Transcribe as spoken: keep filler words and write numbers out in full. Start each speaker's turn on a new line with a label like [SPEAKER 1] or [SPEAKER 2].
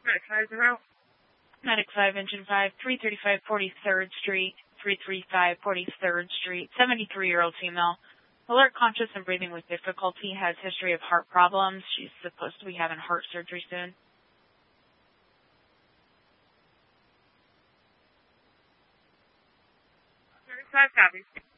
[SPEAKER 1] Medic five zero.
[SPEAKER 2] Medic five, Engine five, three thirty-five forty-third Street, three thirty-five forty-third Street, seventy-three-year-old female. Alert, conscious, and breathing with difficulty, has history of heart problems. She's supposed to be having heart surgery soon.
[SPEAKER 1] Five copies.